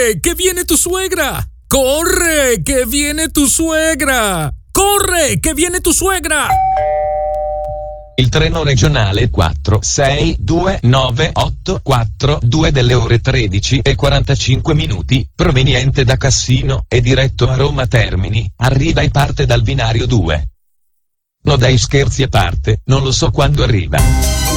Corre, che viene tu suegra! Corre, che viene tu suegra! Corre, che viene tu suegra! Il treno regionale 4629842 delle ore 13:45, proveniente da Cassino e diretto a Roma Termini, arriva e parte dal binario 2. No dai, scherzi a parte, non lo so quando arriva.